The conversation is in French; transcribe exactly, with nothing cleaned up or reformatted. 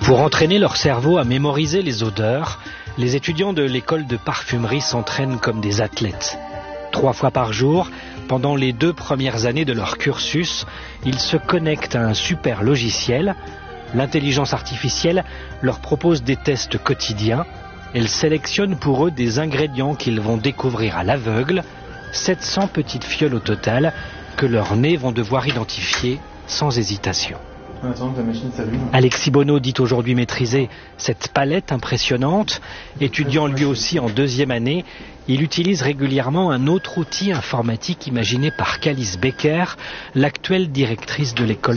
Pour entraîner leur cerveau à mémoriser les odeurs, les étudiants de l'école de parfumerie s'entraînent comme des athlètes. Trois fois par jour, pendant les deux premières années de leur cursus, ils se connectent à un super logiciel. L'intelligence artificielle leur propose des tests quotidiens. Elle sélectionne pour eux des ingrédients qu'ils vont découvrir à l'aveugle, sept cents petites fioles au total, que leurs nez vont devoir identifier sans hésitation. Attends, ta machine s'allume. Alexis Bonneau dit aujourd'hui maîtriser cette palette impressionnante. Étudiant lui aussi en deuxième année, il utilise régulièrement un autre outil informatique imaginé par Calice Becker, l'actuelle directrice de l'école